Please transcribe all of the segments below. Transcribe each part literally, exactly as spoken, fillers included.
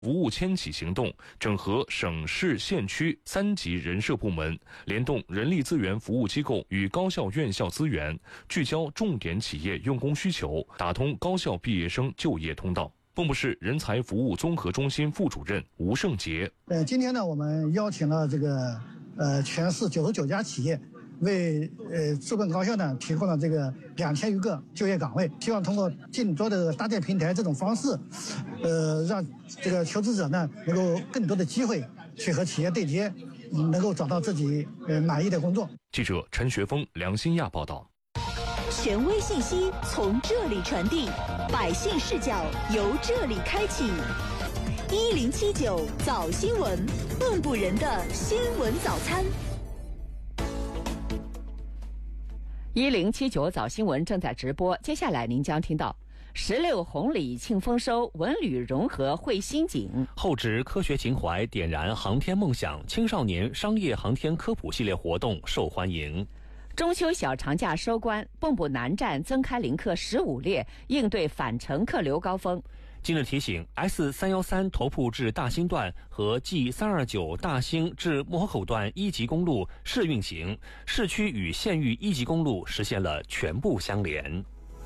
服务迁徙行动整合省市县区三级人社部门，联动人力资源服务机构与高校院校资源，聚焦重点企业用工需求，打通高校毕业生就业通道。蚌埠市人才服务综合中心副主任吴胜杰， 呃，今天呢，我们邀请了这个呃全市九十九家企业，为呃资本高校呢提供了这个两千余个就业岗位，希望通过尽多的搭建平台这种方式，呃，让这个求职者呢能够更多的机会去和企业对接，能够找到自己呃满意的工作。 记者陈学峰、梁新亚报道。 权威信息从这里传递，百姓视角由这里开启。一零七九早新闻，蚌埠人的新闻早餐。 一零七九早新闻正在直播，接下来您将听到十六红礼庆丰收，文旅融合绘新景。 厚植科学情怀，点燃航天梦想，青少年商业航天科普系列活动受欢迎。 中秋小长假收官，蚌埠南站增开临客十五列，应对返程客流高峰。 今日提醒 ：S 三一三头铺至大兴段和 G 三二九大兴至莫河口段一级公路试运行，市区与县域一级公路实现了全部相连。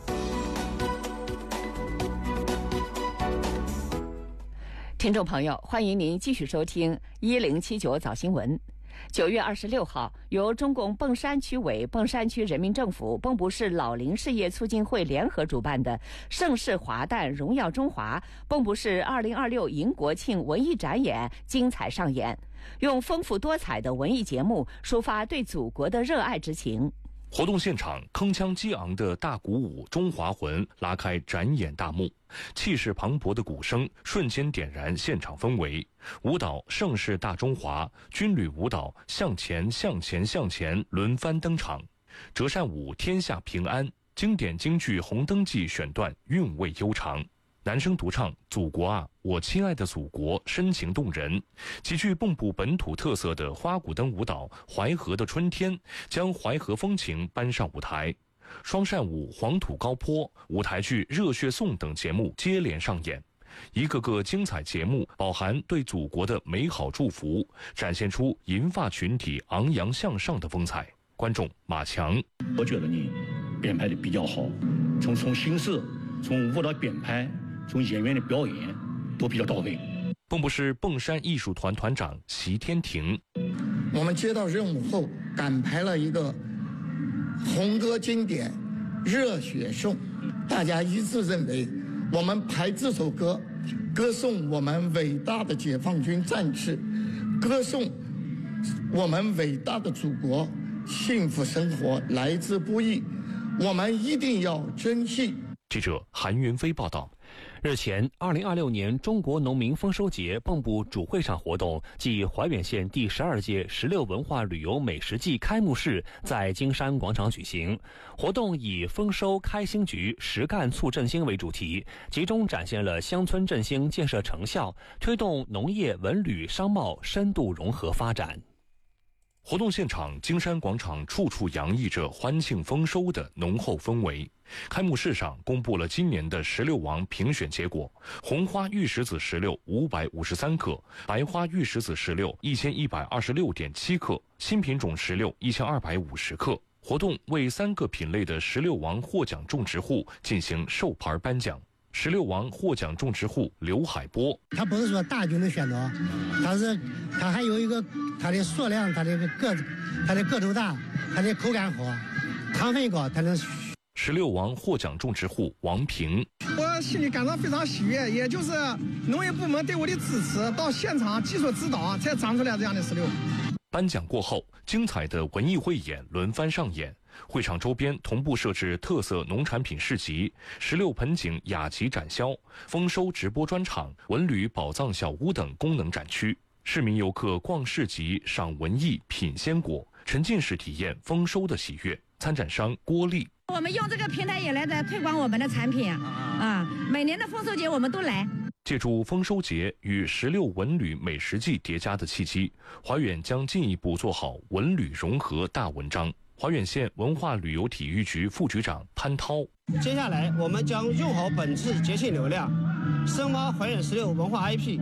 听众朋友，欢迎您继续收听一零七九早新闻。九月二十六号，由中共硼山区委、硼山区人民政府、蚌埠市老龄事业促进会联合主办的“盛世华诞，荣耀中华”蚌埠市二零二六迎国庆文艺展演精彩上演，用丰富多彩的文艺节目抒发对祖国的热爱之情。 活动现场，铿锵激昂的大鼓舞中华魂拉开展演大幕，气势磅礴的鼓声瞬间点燃现场氛围。舞蹈盛世大中华，军旅舞蹈向前向前向前轮番登场，折扇舞天下平安，经典京剧红灯记选段韵味悠长。男声独唱祖国啊，我亲爱的祖国深情动人，极具蚌埠本土特色的花鼓灯舞蹈淮河的春天将淮河风情搬上舞台，双扇舞黄土高坡、舞台剧热血颂等节目接连上演，一个个精彩节目饱含对祖国的美好祝福，展现出银发群体昂扬向上的风采。观众马强， 我觉得你编排的比较好，从从形式、从舞蹈编排、从演员的表演都比较到位。 蚌埠市蚌山艺术团团长席天庭， 我们接到任务后赶排了一个红歌经典《热血颂》，大家一致认为我们排这首歌歌颂我们伟大的解放军战士，歌颂我们伟大的祖国，幸福生活来之不易，我们一定要珍惜。 记者韩云飞报道。 日前，二零二六年中国农民丰收节蚌埠主会场活动暨怀远县第十二届十六文化旅游美食季开幕式在金山广场举行。活动以丰收开新局，实干促振兴为主题，集中展现了乡村振兴建设成效，推动农业、文旅、商贸深度融合发展。 活动现场，金山广场处处洋溢着欢庆丰收的浓厚氛围。开幕式上公布了今年的十六王评选结果：红花玉石子石榴五百五十三克，白花玉石子石榴一千一百二十六点七克，新品种石榴一千二百五十克。活动为三个品类的十六王获奖种植户进行授牌颁奖。十六王获奖种植户刘海波， 它不是说大就能选择，它是它还有一个它的数量、它的个它的个头大、它的口感好、糖分高，它能。 十六王获奖种植户王平， 我心里感到非常喜悦，也就是农业部门对我的支持，到现场技术指导，才长出来这样的石榴。 颁奖过后，精彩的文艺汇演轮番上演。会场周边同步设置特色农产品市集、石榴盆景雅集展销、丰收直播专场、文旅宝藏小屋等功能展区。市民游客逛市集、赏文艺、品鲜果，沉浸式体验丰收的喜悦。参展商郭丽， 我们用这个平台也来在推广我们的产品啊！每年的丰收节我们都来。 借助丰收节与十六文旅美食季叠加的契机，怀远将进一步做好文旅融合大文章。怀远县文化旅游体育局副局长潘涛， 接下来我们将用好本次节庆流量，深挖怀远十六文化 I P，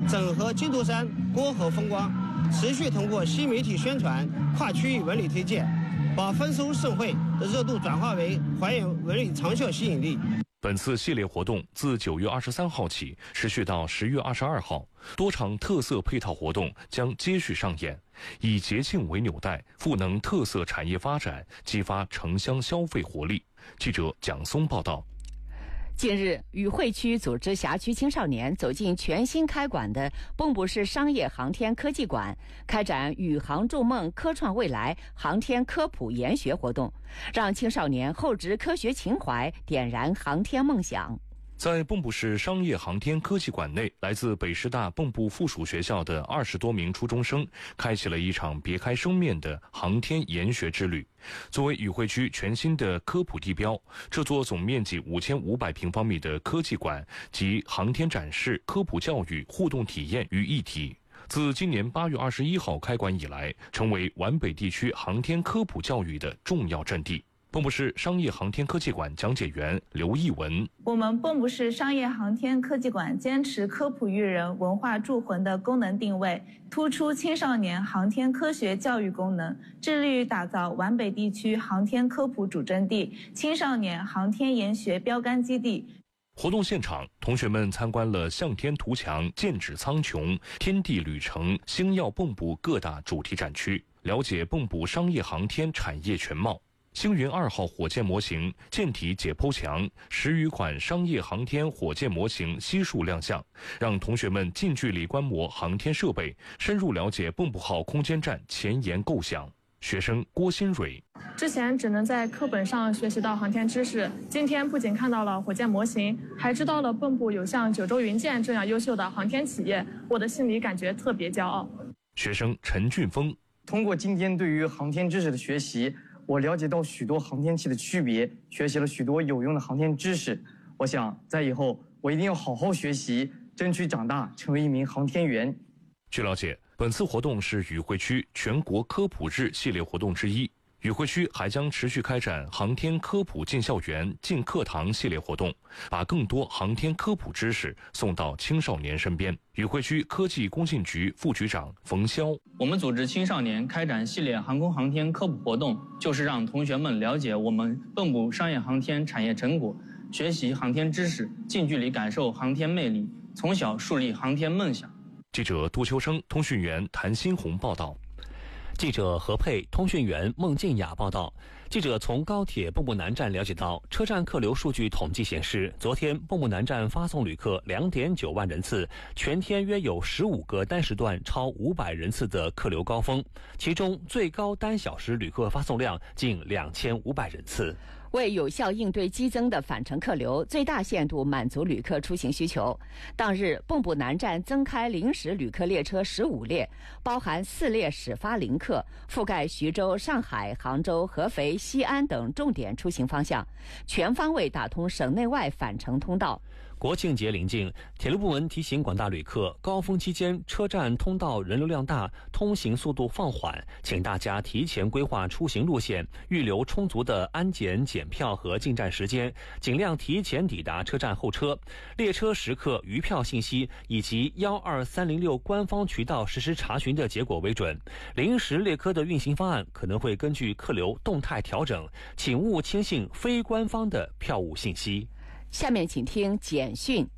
整合京都山过河风光，持续通过新媒体宣传、跨区域文旅推荐，把丰收盛会的热度转化为还原文旅长效吸引力。 本次系列活动自九月二十三号起持续到十月二十二号，多场特色配套活动将接续上演，以节庆为纽带，赋能特色产业发展，激发城乡消费活力。记者蒋松报道。 近日，与会区组织辖区青少年走进全新开馆的蚌埠市商业航天科技馆，开展“宇航筑梦，科创未来”航天科普研学活动，让青少年厚植科学情怀，点燃航天梦想。 在蚌埠市商业航天科技馆内，来自北师大蚌埠附属学校的二十多名初中生，开启了一场别开生面的航天研学之旅。作为与会区全新的科普地标，这座总面积五千五百平方米的科技馆集航天展示、科普教育、互动体验于一体。自今年八月二十一号开馆以来，成为皖北地区航天科普教育的重要阵地。蚌埠市商业航天科技馆讲解员刘义文： 我们蚌埠市商业航天科技馆坚持科普育人、文化铸魂的功能定位，突出青少年航天科学教育功能，致力于打造皖北地区航天科普主阵地、青少年航天研学标杆基地。 活动现场，同学们参观了向天图强、剑指苍穹、天地旅程、星耀蚌埠各大主题展区，了解蚌埠商业航天产业全貌。星云二号火箭模型舰体解剖墙，十余款商业航天火箭模型悉数亮相，让同学们近距离观摩航天设备，深入了解蚌埠号空间站前沿构想。学生郭新蕊： 之前只能在课本上学习到航天知识，今天不仅看到了火箭模型，还知道了蚌埠有像九州云舰这样优秀的航天企业，我的心里感觉特别骄傲。 学生陈俊峰： 通过今天对于航天知识的学习，我了解到许多航天器的区别，学习了许多有用的航天知识。我想在以后我一定要好好学习，争取长大成为一名航天员。 据了解，本次活动是与会区全国科普日系列活动之一。与会区还将持续开展航天科普进校园、进课堂系列活动，把更多航天科普知识送到青少年身边。与会区科技工信局副局长冯潇： 我们组织青少年开展系列航空航天科普活动，就是让同学们了解我们蚌埠商业航天产业成果，学习航天知识，近距离感受航天魅力，从小树立航天梦想。 记者杜秋生、通讯员谭新红报道。 记者何佩、通讯员孟静雅报道。记者从高铁蚌埠南站了解到，车站客流数据统计显示，昨天蚌埠南站发送旅客 两点九万人次，全天约有十五个单时段超五百人次的客流高峰，其中最高单小时旅客发送量近两千五百人次。 为有效应对激增的返程客流，最大限度满足旅客出行需求，当日蚌埠南站增开临时旅客列车十五列，包含四列始发临客，覆盖徐州、上海、杭州、合肥、西安等重点出行方向，全方位打通省内外返程通道。 国庆节临近，铁路部门提醒广大旅客，高峰期间车站通道人流量大，通行速度放缓，请大家提前规划出行路线，预留充足的安检、检票和进站时间，尽量提前抵达车站候车。列车时刻、余票信息以及一二三零六官方渠道实时查询的结果为准。临时列车的运行方案可能会根据客流动态调整，请勿轻信非官方的票务信息。 下面请听简讯。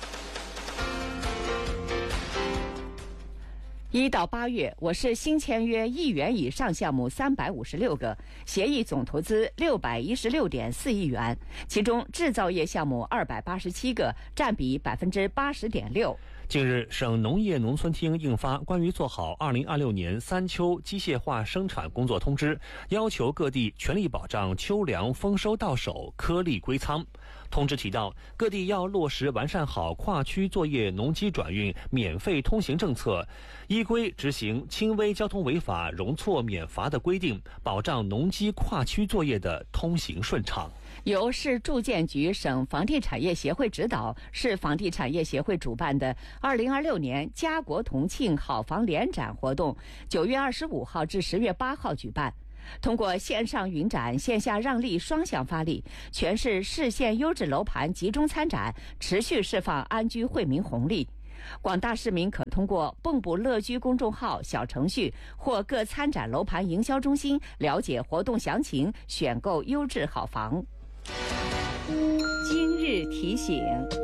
一到八月，我市新签约亿元以上项目三百五十六个，协议总投资六百一十六点四亿元，其中制造业项目二百八十七个，占比百分之八十点六。 近日，省农业农村厅印发关于做好二零二六年三秋机械化生产工作通知，要求各地全力保障秋粮丰收到手、颗粒归仓。通知提到，各地要落实完善好跨区作业农机转运免费通行政策，依规执行轻微交通违法容错免罚的规定，保障农机跨区作业的通行顺畅。 由市住建局、省房地产业协会指导，市房地产业协会主办的二零二六年家国同庆好房联展活动，九月二十五号至十月八号举办。通过线上云展、线下让利双向发力，全市市县优质楼盘集中参展，持续释放安居惠民红利。 广大市民可通过蚌埠乐居公众号小程序或各参展楼盘营销中心了解活动详情，选购优质好房。今日提醒，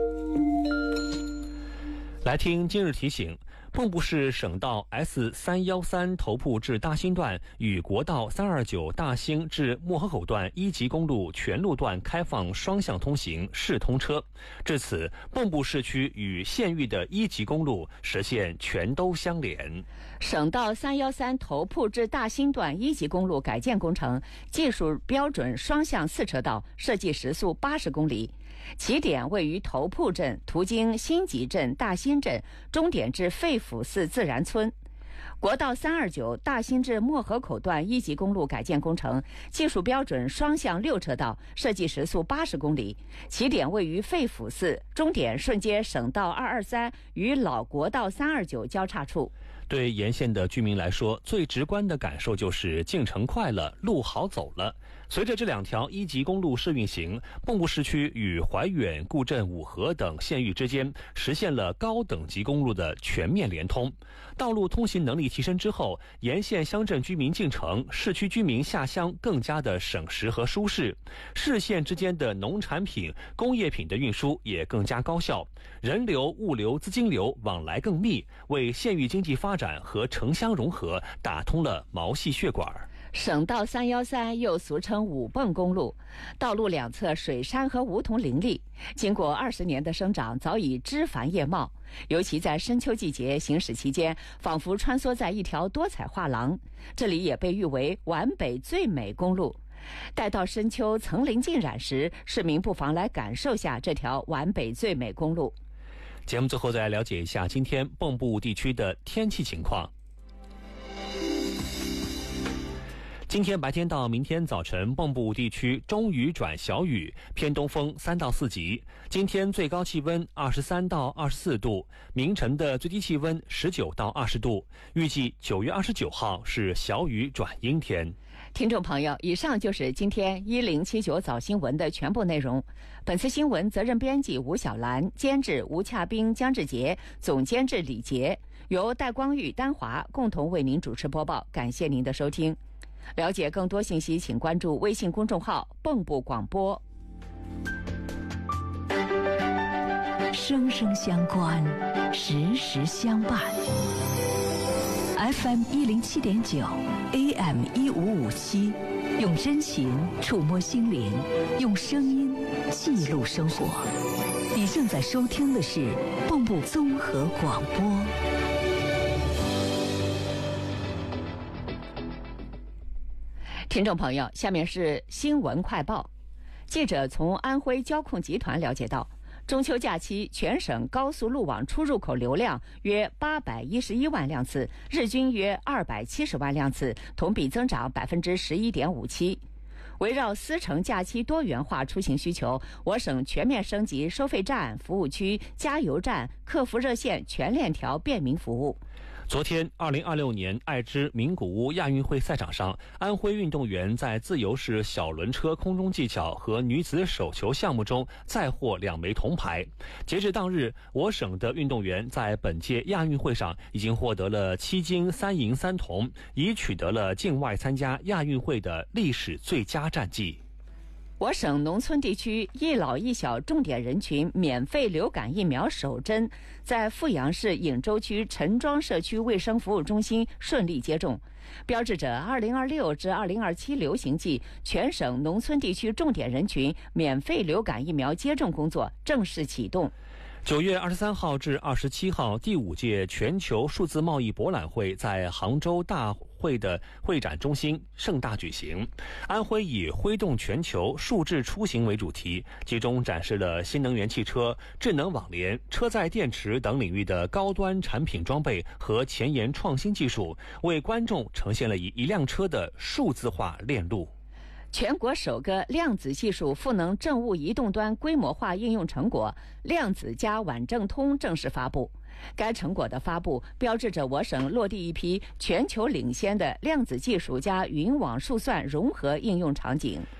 来听今日提醒。蚌埠市省道 S 三一三头铺至大兴段与国道三二九大兴至漠河口段一级公路全路段开放双向通行试通车，至此，蚌埠市区与县域的一级公路实现全都相连。 省道三一三头铺至大兴段一级公路改建工程技术标准双向四车道，设计时速八十公里。起点位于头铺镇，途经新集镇、大兴镇，终点至肺腑寺自然村。国道三二九大兴至漠河口段一级公路改建工程技术标准双向六车道，设计时速八十公里，起点位于肺腑寺，终点顺接省道二二三与老国道三二九交叉处。 对沿线的居民来说，最直观的感受就是进程快了，路好走了。随着这两条一级公路试运行，蚌埠市区与怀远、固镇、五河等县域之间实现了高等级公路的全面连通。道路通行能力提升之后，沿线乡镇居民进城，市区居民下乡更加的省时和舒适。市县之间的农产品、工业品的运输也更加高效，人流、物流、资金流往来更密，为县域经济发展和城乡融合打通了毛细血管。 省道三一三又俗称五蚌公路，道路两侧水杉和梧桐林立，经过二十年的生长，早已枝繁叶茂。尤其在深秋季节行驶期间，仿佛穿梭在一条多彩画廊。这里也被誉为皖北最美公路。待到深秋层林尽染时，市民不妨来感受下这条皖北最美公路。 节目最后再来了解一下今天蚌埠地区的天气情况。今天白天到明天早晨，蚌埠地区中雨转小雨，偏东风三到四级。今天最高气温二十三到二十四度，明晨的最低气温十九到二十度。预计九月二十九号是小雨转阴天。 听众朋友，以上就是今天一零七九早新闻的全部内容。本次新闻责任编辑吴小兰，监制吴洽斌、江志杰，总监制李杰，由戴光玉、丹华共同为您主持播报。感谢您的收听。了解更多信息，请关注微信公众号“蚌埠广播”。 声声相关，时时相伴。F M 一零七点九 ，A M 一五五七，用真情触摸心灵，用声音记录生活。你正在收听的是蚌埠综合广播。 听众朋友，下面是新闻快报。记者从安徽交控集团了解到，中秋假期全省高速路网出入口流量约八百一十一万辆次，日均约二百七十万辆次，同比增长百分之十一点五七。围绕司乘假期多元化出行需求，我省全面升级收费站、服务区、加油站、客服热线全链条便民服务。 昨天，二零二六年爱知名古屋亚运会赛场上，安徽运动员在自由式小轮车空中技巧和女子手球项目中再获两枚铜牌。截至当日，我省的运动员在本届亚运会上已经获得了七金三银三铜，已取得了境外参加亚运会的历史最佳战绩。 我省农村地区一老一小重点人群免费流感疫苗首针在富阳市颍州区陈庄社区卫生服务中心顺利接种，标志着二零二六至二零二七流行季全省农村地区重点人群免费流感疫苗接种工作正式启动。 九月二十三号至二十七号，第五届全球数字贸易博览会在杭州大会的会展中心盛大举行。安徽以挥动全球数字出行为主题，集中展示了新能源汽车、智能网联、车载电池等领域的高端产品装备和前沿创新技术，为观众呈现了以一辆车的数字化链路。 全国首个量子技术赋能政务移动端规模化应用成果“量子加晚政通”正式发布。该成果的发布，标志着我省落地一批全球领先的量子技术加云网数算融合应用场景。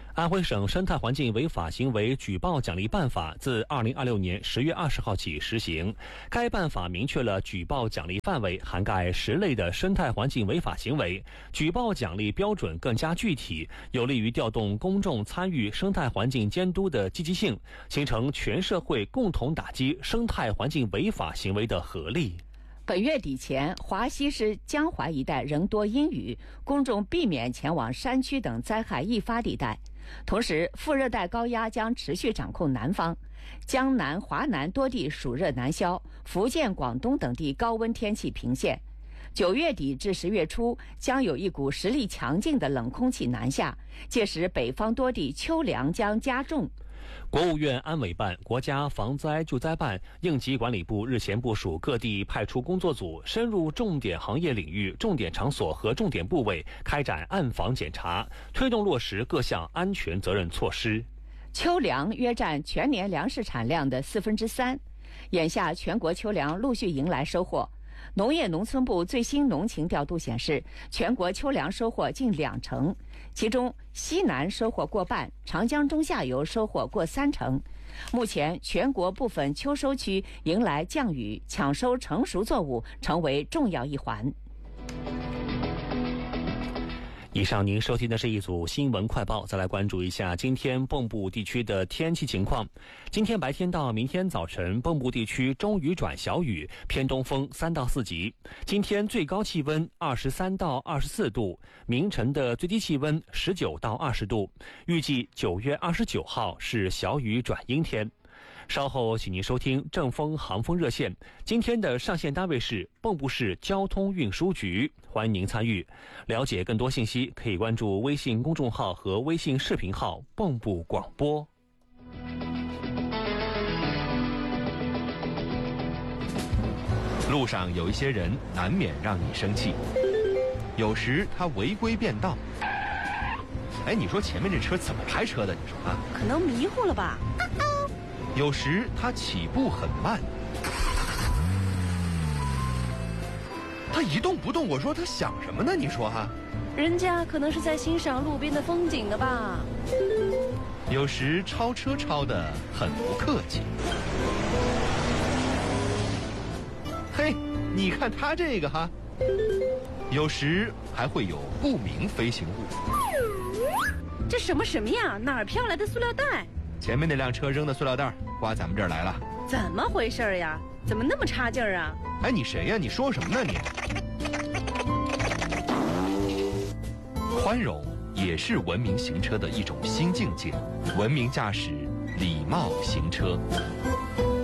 安徽省生态环境违法行为举报奖励办法自二零二六年十月二十号起实行。该办法明确了举报奖励范围，涵盖十类的生态环境违法行为，举报奖励标准更加具体，有利于调动公众参与生态环境监督的积极性，形成全社会共同打击生态环境违法行为的合力。 本月底前，华西市江淮一带仍多阴雨，公众避免前往山区等灾害易发地带。同时，副热带高压将持续掌控南方，江南、华南多地暑热难消，福建、广东等地高温天气频现。九月底至十月初，将有一股实力强劲的冷空气南下，届时北方多地秋凉将加重。 国务院安委办、国家防灾救灾办、应急管理部日前部署各地派出工作组，深入重点行业领域、重点场所和重点部位，开展暗访检查，推动落实各项安全责任措施。 秋粮约占全年粮食产量的四分之三，眼下全国秋粮陆续迎来收获。农业农村部最新农情调度显示，全国秋粮收获近两成，其中西南收获过半，长江中下游收获过三成。目前，全国部分秋收区迎来降雨，抢收成熟作物成为重要一环。 以上您收听的是一组新闻快报，再来关注一下今天蚌埠地区的天气情况。今天白天到明天早晨，蚌埠地区中雨转小雨，偏东风三到四级。今天最高气温二十三到二十四度，明晨的最低气温十九到二十度。预计九月二十九号是小雨转阴天。稍后请您收听正风航风热线，今天的上线单位是蚌埠市交通运输局，欢迎您参与。了解更多信息，可以关注微信公众号和微信视频号蚌埠广播。 路上有一些人难免让你生气，有时他违规变道。哎，你说前面这车怎么开车的？你说啊？ 可能迷糊了吧。 有时他起步很慢，他一动不动，我说他想什么呢？你说哈？ 人家可能是在欣赏路边的风景的吧。 有时超车超得很不客气。嘿，你看他这个哈。有时还会有不明飞行物。 这什么什么呀？哪儿飘来的塑料袋？ 前面那辆车扔的塑料袋刮咱们这儿来了， 怎么回事呀？怎么那么差劲儿啊？ 哎，你谁呀？你说什么呢你？宽容也是文明行车的一种新境界，文明驾驶，礼貌行车。